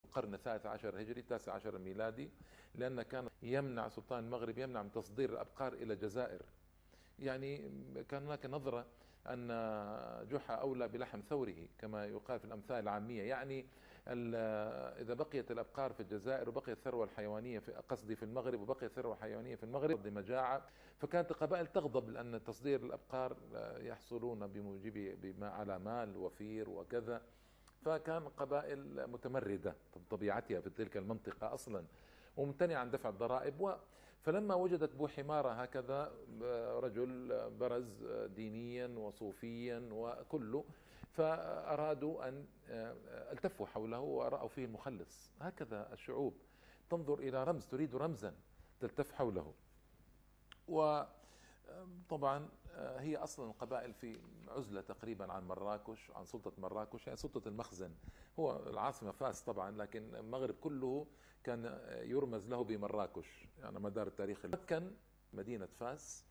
القرن الثالث عشر الهجري التاسع عشر الميلادي، لأن كان يمنع سلطان المغرب يمنع من تصدير الأبقار إلى الجزائر. يعني كان هناك نظرة أن جحا أولى بلحم ثوره كما يقال في الأمثال العامية، يعني إذا بقيت الأبقار في الجزائر وبقيت الثروة الحيوانية في قصدي في المغرب وبقيت الثروة الحيوانية في المغرب مجاعة، فكانت القبائل تغضب لأن تصدير الأبقار يحصلون بموجب بما على مال وفير وكذا، فكان قبائل متمردة بطبيعتها في تلك المنطقة أصلا وممتنعة عن دفع الضرائب فلما وجدت بوحمارة هكذا رجل برز دينيا وصوفيا وكله، فأرادوا أن التفوا حوله ورأوا فيه المخلص. هكذا الشعوب تنظر إلى رمز، تريد رمزا تلتف حوله. وطبعا هي أصلا القبائل في عزلة تقريبا عن مراكش، عن سلطة مراكش، يعني سلطة المخزن هو العاصمة فاس طبعا، لكن المغرب كله كان يرمز له بمراكش يعني مدار التاريخ. مكن مدينة فاس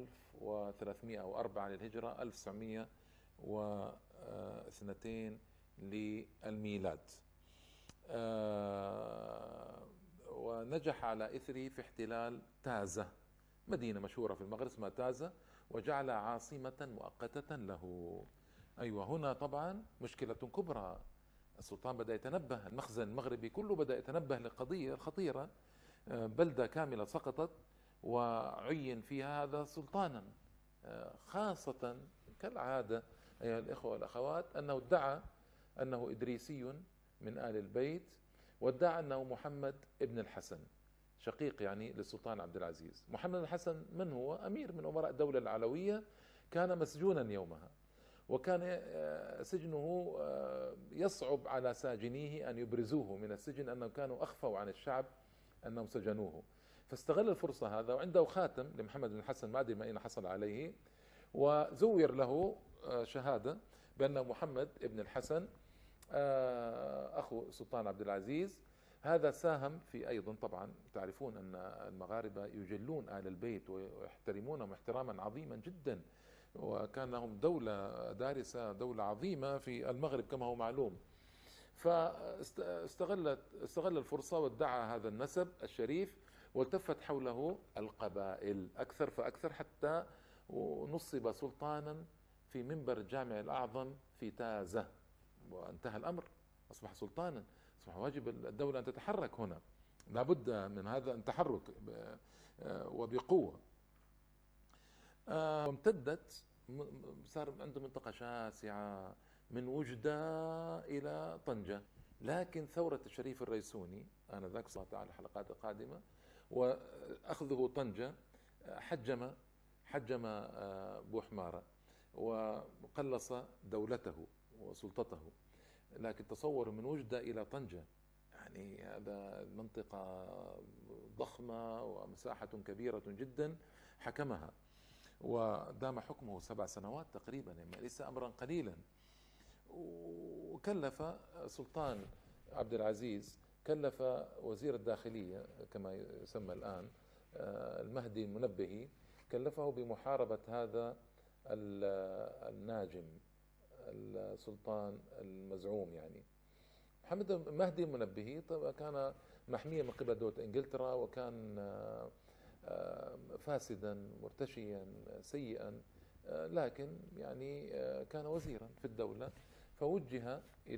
1304 للهجرة 1902 للميلاد، ونجح على إثره في احتلال تازة، مدينة مشهورة في المغرب اسمها تازة، وجعلها عاصمة مؤقتة له. أيوة، هنا طبعا مشكلة كبرى، السلطان بدأ يتنبه، المخزن المغربي كله بدأ يتنبه لقضية خطيرة، بلدة كاملة سقطت وعين فيها هذا سلطانا، خاصة كالعادة أيها الإخوة والأخوات أنه ادعى أنه إدريسي من آل البيت، وادعى أنه محمد ابن الحسن شقيق يعني للسلطان عبد العزيز. محمد الحسن من هو؟ أمير من أمراء الدولة العلوية، كان مسجونا يومها، وكان سجنه يصعب على ساجنيه أن يبرزوه من السجن، أنهم كانوا أخفوا عن الشعب أنهم سجنوه، فاستغل الفرصة هذا، وعنده خاتم لمحمد بن الحسن ما أدري ما أين حصل عليه، وزور له شهادة بأن محمد بن الحسن أخو السلطان عبد العزيز. هذا ساهم في أيضا، طبعا تعرفون أن المغاربة يجلون آل البيت ويحترمونهم احتراما عظيما جدا، وكان لهم دولة دارسة، دولة عظيمة في المغرب كما هو معلوم. استغل الفرصة وادعى هذا النسب الشريف، والتفت حوله القبائل أكثر فأكثر، حتى نصب سلطانا في منبر الجامع الأعظم في تازة، وانتهى الأمر، أصبح سلطانا، أصبح واجب الدولة أن تتحرك هنا، لابد من هذا التحرك وبقوة. وامتدت، صار عنده منطقة شاسعة من وجدة إلى طنجة، لكن ثورة الشريف الريسوني آنذاك صلى الله على الحلقات القادمة وأخذه طنجة حجم بوحمارة وقلص دولته وسلطته. لكن تصوروا من وجدة إلى طنجة، يعني هذا منطقة ضخمة ومساحة كبيرة جدا حكمها، ودام حكمه 7 سنوات تقريبا، يعني ليس أمرا قليلا. وكلف سلطان عبد العزيز، كلف وزير الداخلية كما يسمى الآن المهدي المنبهي، كلفه بمحاربة هذا الناجم السلطان المزعوم. يعني محمد المهدي المنبهي كان محميا من قبل دولة انجلترا، وكان فاسدا مرتشيا سيئا، لكن يعني كان وزيرا في الدولة، فوجه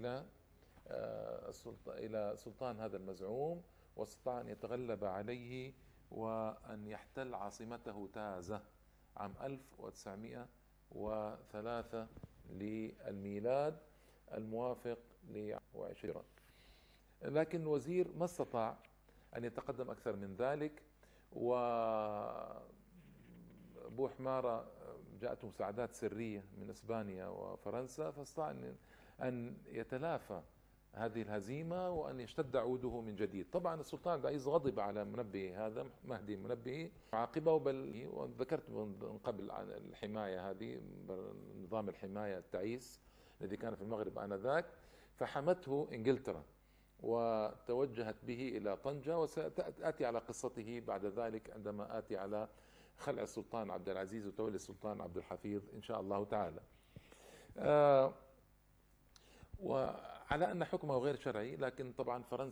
إلى سلطان هذا المزعوم، واستطاع أن يتغلب عليه وأن يحتل عاصمته تازة عام 1903 للميلاد الموافق ل20. لكن الوزير ما استطاع أن يتقدم أكثر من ذلك، وبوحمارة جاءته مساعدات سرية من إسبانيا وفرنسا، فاستطاع أن يتلافى هذه الهزيمة وأن يشتد عوده من جديد. طبعا السلطان عبد العزيز غضب على منبه هذا مهدي منبه، عاقبه بل، وذكرت من قبل عن الحماية هذه، نظام الحماية التعيس الذي كان في المغرب آنذاك، فحمته إنجلترا وتوجهت به إلى طنجة، وسأتي على قصته بعد ذلك عندما آتي على خلع السلطان عبد العزيز وتولي السلطان عبد الحفيظ إن شاء الله تعالى. وعلى أن حكمه غير شرعي، لكن طبعا فرنسا